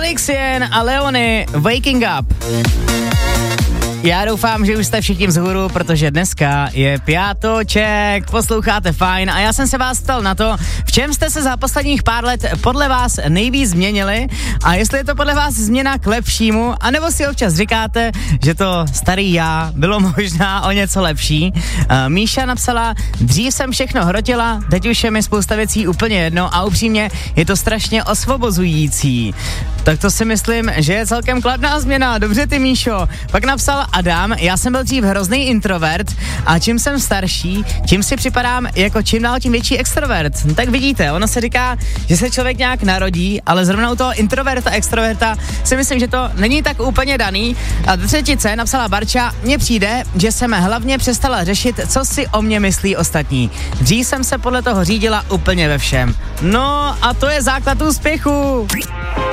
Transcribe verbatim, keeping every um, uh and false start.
Elixien a Leony, Waking Up. Já doufám, že už jste všichni vzhůru, protože dneska je pátoček, posloucháte fajn a já jsem se vás ptal na to, v čem jste se za posledních pár let podle vás nejvíc změnili a jestli je to podle vás změna k lepšímu, anebo si občas říkáte, že to starý já bylo možná o něco lepší. Uh, Míša napsala, dřív jsem všechno hrotila, teď už je mi spousta věcí úplně jedno a upřímně je to strašně osvobozující. Tak to si myslím, že je celkem kladná změna. Dobře ty, Míšo. Pak napsal Adam, já jsem byl dřív hrozný introvert a čím jsem starší, tím si připadám jako čím dál tím větší extrovert. Tak vidíte, ono se říká, že se člověk nějak narodí, ale zrovna u toho introverta, extroverta si myslím, že to není tak úplně daný. A do třetice napsala Barča, mně přijde, že jsem hlavně přestala řešit, co si o mě myslí ostatní. Dřív jsem se podle toho řídila úplně ve všem. No a to je základ úspěchu.